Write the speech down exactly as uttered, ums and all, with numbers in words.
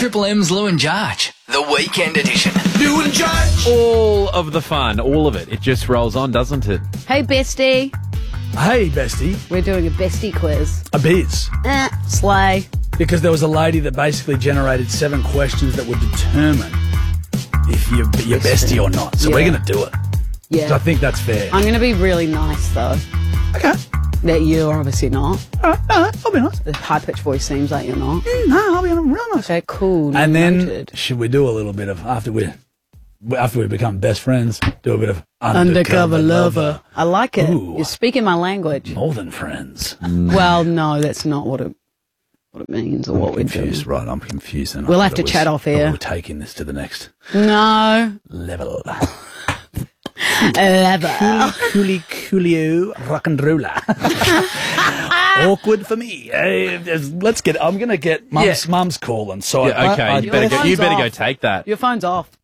Triple M's Lou and Jarge, the weekend edition. Lou and Jarge. All of the fun, all of it. It just rolls on, doesn't it? Hey, bestie. Hey, bestie. We're doing a bestie quiz. A biz. Eh, slay. Because there was a lady that basically generated seven questions that would determine if you're your bestie or not. So Yeah. we're going to do it. Yeah. So I think that's fair. I'm going to be really nice, though. Okay. That you're obviously not. All right, all right, I'll be nice. The high-pitched voice seems like you're not. Mm, no, I'll be real nice. Okay, cool. And then, Noted. should we do a little bit of, after we after we become best friends, do a bit of Undercover lover. I like it. Ooh. You're speaking my language. More than friends. Well, no, that's not what it what it means or I'm what we confused, do. right? I'm confused. And I We'll thought have to it was- chat off I thought air. we We're taking this to the next No. level. Lever. Coolly, coolio, rock and roller. Awkward for me. Hey, let's get. I'm gonna get mum's Yeah. mum's calling. So Yeah, I, okay. I, you better go, you phone's better go off. take that. Your phone's off.